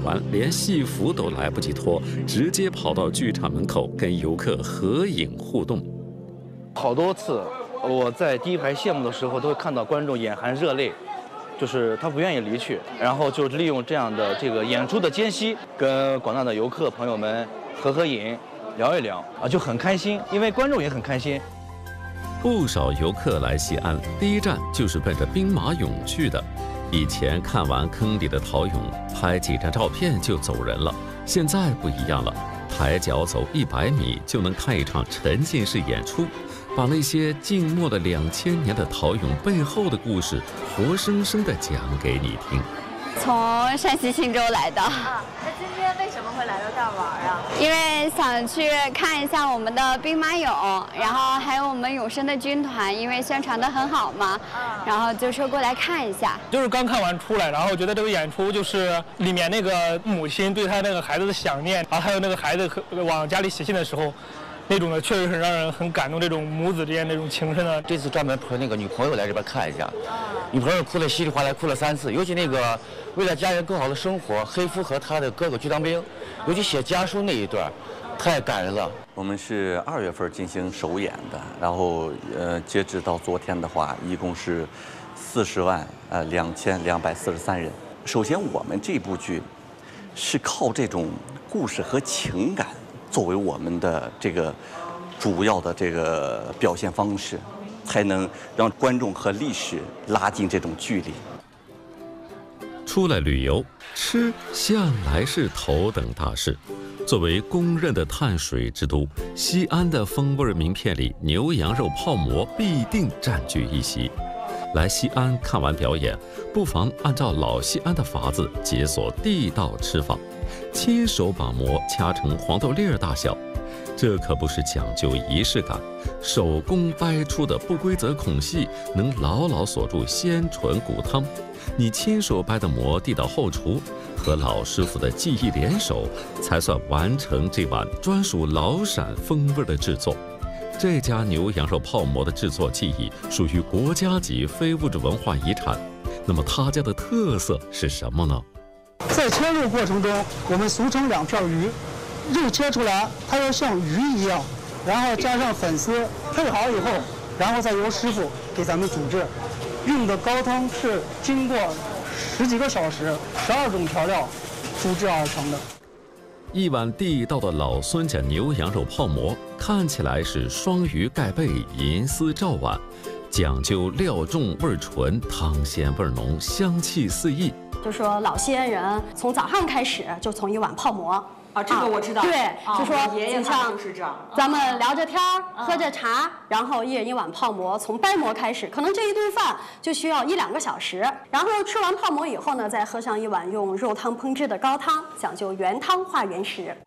完，连戏服都来不及脱，直接跑到剧场门口跟游客合影互动。 好多次，我在第一排谢幕的时候，都会看到观众眼含热泪，就是他不愿意离去，然后就利用这样的这个演出的间隙，跟广大的游客朋友们合影，聊一聊啊，就很开心，因为观众也很开心。 不少游客来西安，第一站就是奔着兵马俑去的。以前看完坑里的陶俑，拍几张照片就走人了，现在不一样了，抬脚走100米就能看一场沉浸式演出，把那些静默了2000年的陶俑背后的故事，活生生地讲给你听。 从山西忻州来的。 那今天为什么会来到这儿玩啊？ 因为想去看一下我们的兵马俑，然后还有我们永生的军团，因为宣传的很好嘛，然后就说过来看一下。 就是刚看完出来，然后觉得这个演出就是里面那个母亲对她那个孩子的想念，然后还有那个孩子往家里写信的时候。那种的确实很让人很感动，这种母子之间那种情深的。 这次专门陪那个女朋友来这边看一下，女朋友哭得稀里哗啦，哭了3次。尤其那个为了家人更好的生活，黑夫和他的哥哥去当兵，尤其写家书那一段，太感人了。 我们是2月份进行首演的，然后截止到昨天的话，一共是40万2243人。首先，我们这部剧是靠这种故事和情感作为我们的这个主要的这个表现方式，才能让观众和历史拉近这种距离。 出来旅游，吃向来是头等大事。作为公认的碳水之都，西安的风味名片里，牛羊肉泡馍必定占据一席。来西安看完表演，不妨按照老西安的法子解锁地道吃法，亲手把馍掐成黄豆粒儿大小。这可不是讲究仪式感，手工掰出的不规则孔隙能牢牢锁住鲜醇骨汤。你亲手掰的馍递到后厨，和老师傅的技艺联手，才算完成这碗专属老陕风味的制作。这家牛羊肉泡馍的制作技艺属于国家级非物质文化遗产。那么他家的特色是什么呢？ 在切肉过程中，我们俗称2片鱼，肉切出来它要像鱼一样，然后加上粉丝配好以后，然后再由师傅给咱们煮制。用的高汤是经过10几个小时，12种调料煮制而成的。 一碗地道的老孙家牛羊肉泡馍，看起来是双鱼盖被，银丝罩碗，讲究料重味纯，汤鲜味浓，香气四溢。 就说老西安人从早上开始就从一碗泡馍。 这个我知道。 对，就说爷爷他就是这样。 咱们聊着天儿，喝着茶，然后一人一碗泡馍，从掰馍开始，可能这一顿饭就需要1-2个小时。然后吃完泡馍以后呢，再喝上一碗用肉汤烹制的高汤，讲究原汤化原食。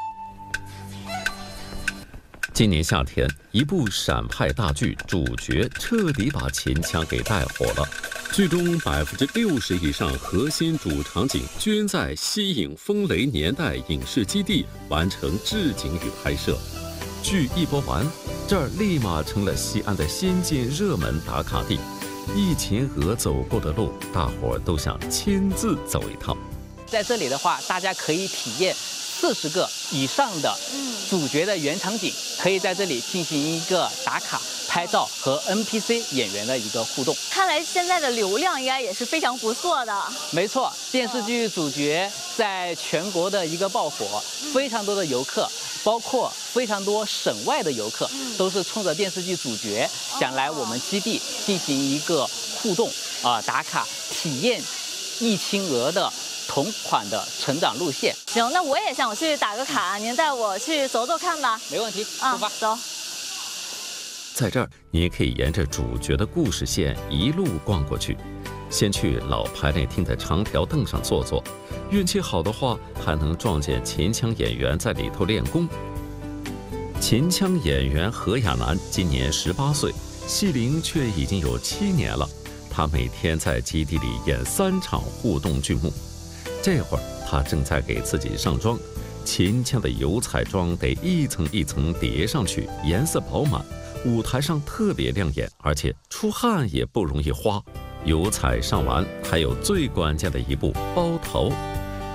今年夏天，一部陕派大剧主角彻底把秦腔给带火了。剧中60%以上核心主场景均在西影风雷年代影视基地完成置景与拍摄。剧一播完，这儿立马成了西安的先进热门打卡地。一秦娥走过的路，大伙儿都想亲自走一趟。 在这里的话，大家可以体验40个以上的主角的原场景，可以在这里进行一个打卡、拍照和 NPC 演员的一个互动。 看来现在的流量应该也是非常不错的。 没错，电视剧主角在全国的一个爆火，非常多的游客，包括非常多省外的游客，都是冲着电视剧主角想来我们基地进行一个互动打卡，体验易清娥的同款的成长路线。 行，那我也想去打个卡，您带我去走走看吧。 没问题，出发。 走。 在这儿，你也可以沿着主角的故事线一路逛过去，先去老排练厅的长条凳上坐坐，运气好的话，还能撞见秦腔演员在里头练功。秦腔演员何亚楠今年18岁，戏龄却已经有7年了。他每天在基地里演3场互动剧目。这会儿他正在给自己上妆，秦腔的油彩妆得一层一层叠上去，颜色饱满，舞台上特别亮眼，而且出汗也不容易花。油彩上完，还有最关键的一步包头。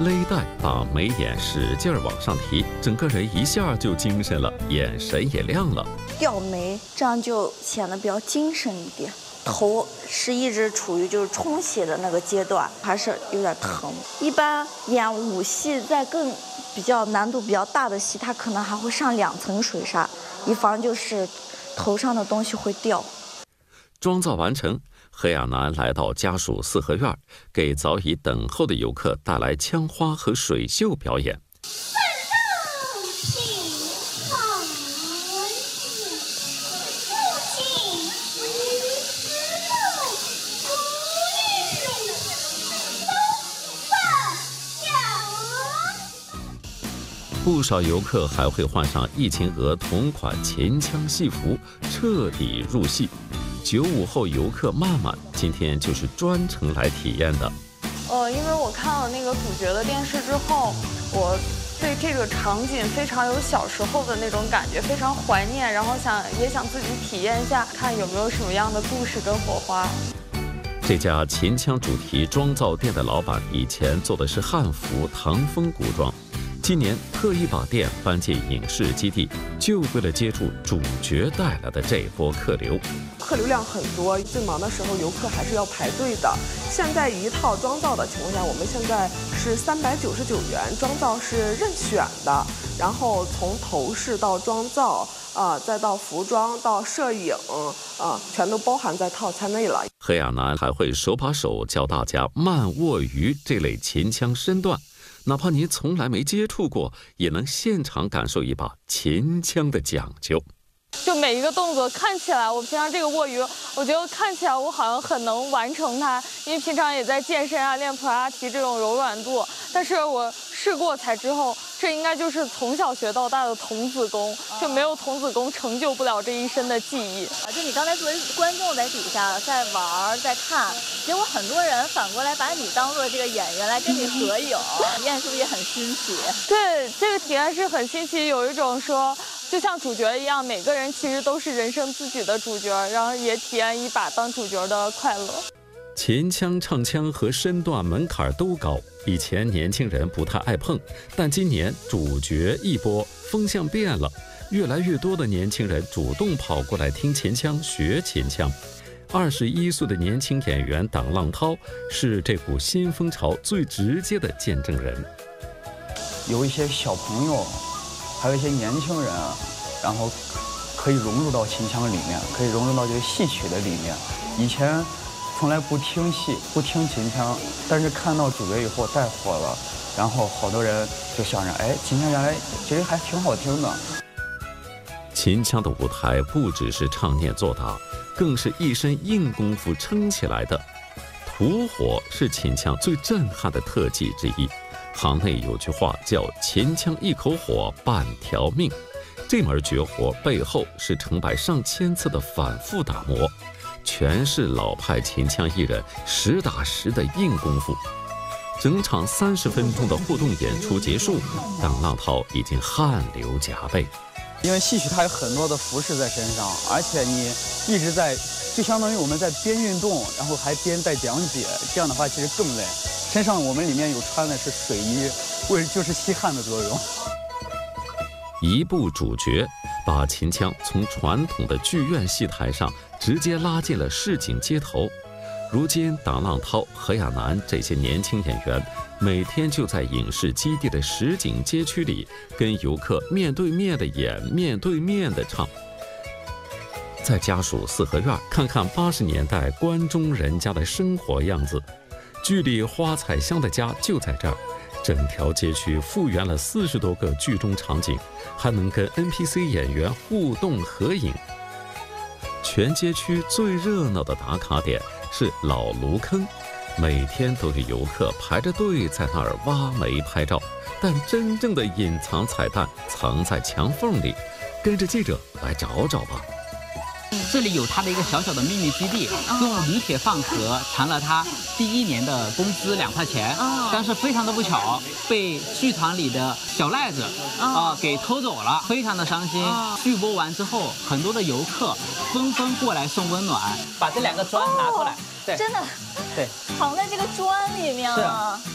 勒带把眉眼使劲往上提，整个人一下就精神了，眼神也亮了。 吊眉，这样就显得比较精神一点。头是一直处于就是充血的那个阶段，还是有点疼。一般演武戏在更比较难度比较大的戏，它可能还会上2层水纱，以防就是头上的东西会掉。 妆造完成，何亚楠来到家属四合院，给早已等候的游客带来枪花和水袖表演。不少游客还会换上疫情额同款秦腔戏服，彻底入戏。95后游客曼曼今天就是专程来体验的。 因为我看了那个主角的电视之后，我对这个场景非常有小时候的那种感觉，非常怀念，然后也想自己体验一下，看有没有什么样的故事跟火花。 这家秦腔主题妆造店的老板以前做的是汉服、唐风古装。今年特意把店搬进影视基地，就为了接触主角带来的这波客流。 客流量很多，最忙的时候游客还是要排队的。现在一套妆造的情况下，我们现在是399元，妆造是任选的，然后从头饰到妆造再到服装到摄影全都包含在套餐内了。 何亚楠还会手把手教大家慢握鱼这类秦腔身段。哪怕您从来没接触过，也能现场感受一把秦腔的讲究。 就每一个动作看起来，我平常这个握鱼，我觉得看起来我好像很能完成它，因为平常也在健身练普拉提这种柔软度。但是我试过才之后，这应该就是从小学到大的童子功，就没有童子功成就不了这一身的技艺。 就你刚才作为观众在底下在玩在看，结果很多人反过来把你当做这个演员来跟你合影，体验是不是也很新奇？ 对，这个体验是很新奇，有一种说。就像主角一样，每个人其实都是人生自己的主角，然后也体验一把当主角的快乐。 秦腔、唱腔和身段门槛都高，以前年轻人不太爱碰，但今年主角一波，风向变了，越来越多的年轻人主动跑过来听秦腔、学秦腔。21岁的年轻演员党浪涛是这股新风潮最直接的见证人。 有一些小朋友。还有一些年轻人然后可以融入到秦腔里面，可以融入到这个戏曲的里面。以前从来不听戏、不听秦腔，但是看到主角以后带火了，然后好多人就想着，哎，秦腔原来其实还挺好听的。 秦腔的舞台不只是唱念做打，更是一身硬功夫撑起来的。吐火是秦腔最震撼的特技之一。行内有句话叫“秦腔一口火，半条命”。这门绝活背后是成百上千次的反复打磨，全是老派秦腔艺人实打实的硬功夫。整场30分钟的互动演出结束，党浪涛已经汗流浃背。 因为戏曲它有很多的服饰在身上，而且你一直在，就相当于我们在边运动，然后还边在讲解，这样的话其实更累。身上我们里面有穿的是水衣，就是吸汗的作用。 一部主角把秦腔从传统的剧院戏台上直接拉进了市井街头。如今党浪涛、何亚楠这些年轻演员每天就在影视基地的实景街区里跟游客面对面的演，面对面的唱。在家属四合院看看80年代关中人家的生活样子。剧里花彩香的家就在这儿，整条街区复原了40多个剧中场景，还能跟 NPC 演员互动合影。全街区最热闹的打卡点是老芦坑，每天都有游客排着队在那儿挖煤拍照，但真正的隐藏彩蛋藏在墙缝里，跟着记者来找找吧。 这里有他的一个小小的秘密基地，用铝铁饭盒藏了他第1年的工资2块钱，但是非常的不巧，被剧团里的小赖子给偷走了，非常的伤心。剧播完之后，很多的游客纷纷过来送温暖，把这2个砖拿出来，对， 真的， 对， 藏在这个砖里面了。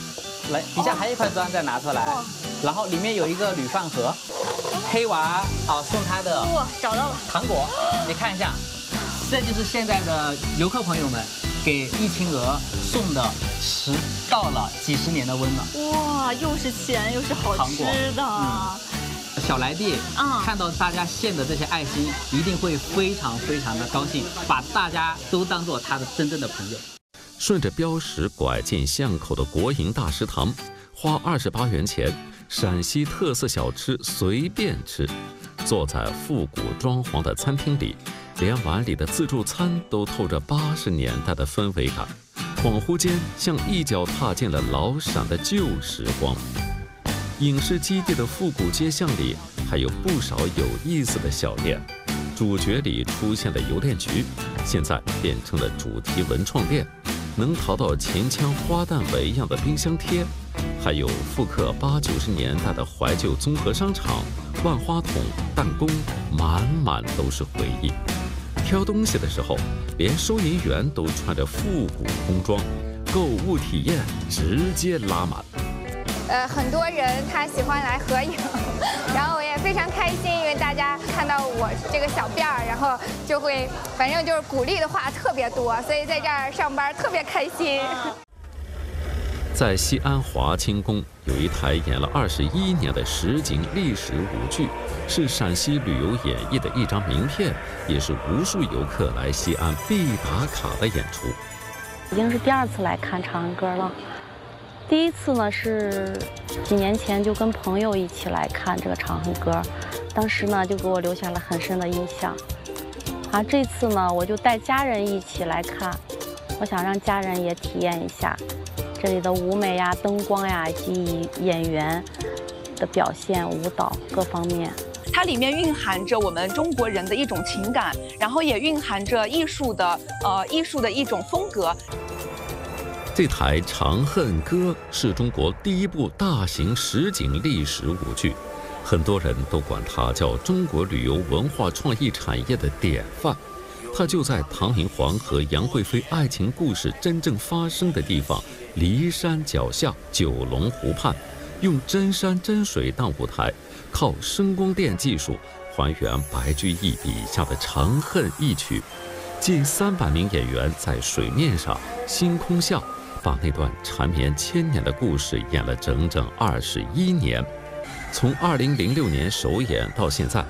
来，底下还有一块砖，再拿出来，然后里面有一个铝饭盒，黑娃啊送他的找到了糖果，你看一下，这就是现在的游客朋友们给疫情鹅送的迟到了几十年的温暖。 哇，又是钱又是好吃的。 小来弟看到大家献的这些爱心，一定会非常非常的高兴，把大家都当做他的真正的朋友。 顺着标识拐进巷口的国营大食堂，花28元钱，陕西特色小吃随便吃。坐在复古装潢的餐厅里，连碗里的自助餐都透着80年代的氛围感，恍惚间像一脚踏进了老陕的旧时光。影视基地的复古街巷里还有不少有意思的小店，主角里出现的邮电局，现在变成了主题文创店，能淘到秦腔花旦纹样的冰箱贴，还有复刻80、90年代的怀旧综合商场，万花筒、弹弓，满满都是回忆。挑东西的时候，连收银员都穿着复古工装，购物体验直接拉满。 很多人他喜欢来合影，然后我也非常开心，因为大家看到我这个小辫儿，然后就会，反正就是鼓励的话特别多，所以在这儿上班特别开心。 在西安华清宫有一台演了21年的实景历史舞剧，是陕西旅游演艺的一张名片，也是无数游客来西安必打卡的演出。 已经是第2次来看《长恨歌》了。第1次呢是几年前就跟朋友一起来看这个《长恨歌》，当时呢就给我留下了很深的印象。这次呢我就带家人一起来看，我想让家人也体验一下这里的舞美呀、灯光呀，以及演员的表现、舞蹈各方面。 它里面蕴含着我们中国人的一种情感，然后也蕴含着艺术的一种风格。 这台《长恨歌》是中国第1部大型实景历史舞剧，很多人都管它叫中国旅游文化创意产业的典范。它就在唐明皇和杨贵妃爱情故事真正发生的地方骊山脚下九龙湖畔，用真山真水当舞台，靠声光电技术还原白居易笔下的长恨一曲。近300名演员在水面上、星空下，把那段缠绵千年的故事演了整整21年。从2006年首演到现在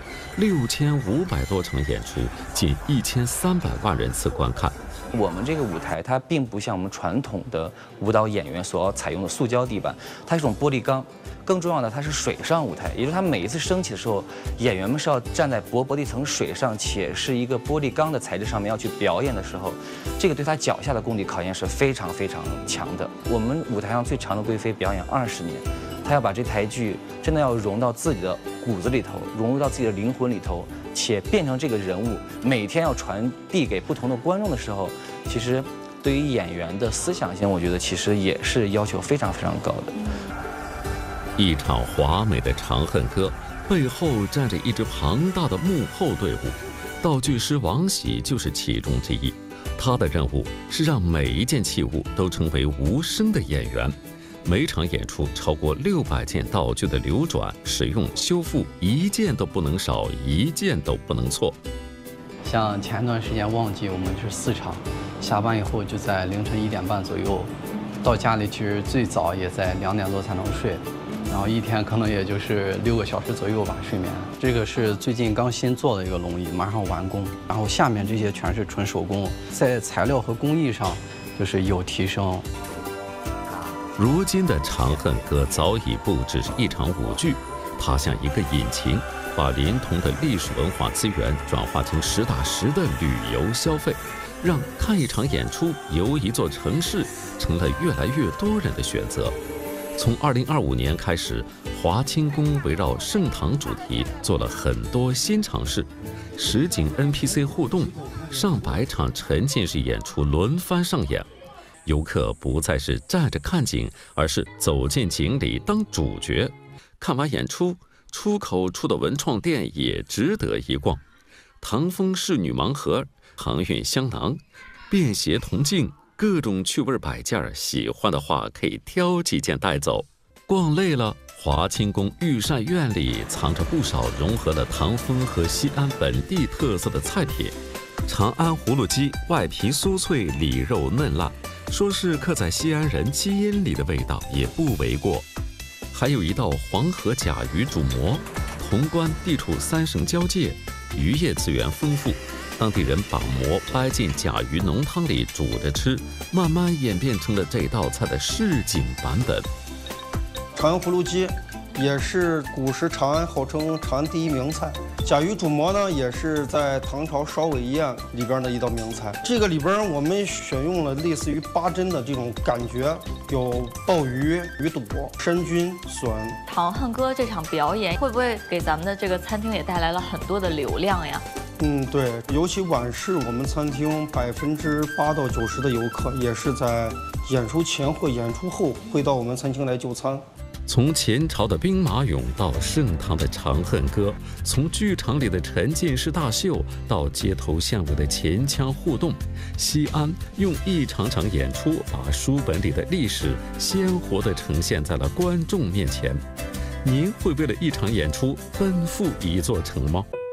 ，6500多场演出，近1300万人次观看。 我们这个舞台它并不像我们传统的舞蹈演员所要采用的塑胶地板，它是一种玻璃钢。更重要的，它是水上舞台，也就是它每一次升起的时候，演员们是要站在薄薄的一层水上，且是一个玻璃钢的材质上面要去表演的时候，这个对他脚下的功底考验是非常非常强的。我们舞台上最长的贵妃表演20年，她要把这台剧真的要融到自己的骨子里头，融入到自己的灵魂里头，且变成这个人物，每天要传递给不同的观众的时候，其实对于演员的思想性，我觉得其实也是要求非常非常高的。 一场华美的《长恨歌》背后站着一支庞大的幕后队伍，道具师王喜就是其中之一。他的任务是让每一件器物都成为无声的演员。每场演出超过600件道具的流转、使用、修复，一件都不能少，一件都不能错。 像前段时间旺季，我们是4场，下班以后就在凌晨1点半左右，到家里其实最早也在2点多才能睡。然后一天可能也就是6个小时左右吧睡眠。这个是最近刚新做的一个龙椅，马上完工。然后下面这些全是纯手工，在材料和工艺上就是有提升。 如今的《长恨歌》早已不只是一场舞剧，它像一个引擎，把临潼的历史文化资源转化成实打实的旅游消费，让看一场演出、游一座城市成了越来越多人的选择。从2025年开始，华清宫围绕盛唐主题做了很多新尝试，实景 NPC 互动，上百场沉浸式演出轮番上演。游客不再是站着看景，而是走进景里当主角。看完演出，出口处的文创店也值得一逛。唐风仕女盲盒、航运香囊、便携铜镜、 各种趣味摆件，喜欢的话可以挑几件带走。逛累了，华清宫御膳院里藏着不少融合了唐风和西安本地特色的菜品。长安葫芦鸡外皮酥脆，里肉嫩烂，说是刻在西安人基因里的味道也不为过。还有一道黄河甲鱼煮馍，潼关地处3省交界，渔业资源丰富，当地人把馍掰进甲鱼浓汤里煮着吃，慢慢演变成了这道菜的市井版本。 长安葫芦鸡也是古时长安号称长安第一名菜。甲鱼煮馍呢，也是在唐朝烧尾宴里边的一道名菜。这个里边我们选用了类似于八珍的这种感觉，有鲍鱼、鱼肚、山菌、笋。 唐汉歌这场表演会不会给咱们的这个餐厅也带来了很多的流量呀？ 对，尤其晚市，我们餐厅8%到90%的游客也是在演出前或演出后会到我们餐厅来就餐。 从前朝的兵马俑到盛唐的长恨歌，从剧场里的沉浸式大秀到街头巷尾的前腔互动，西安用一场场演出把书本里的历史鲜活地呈现在了观众面前。您会为了一场演出奔赴一座城吗？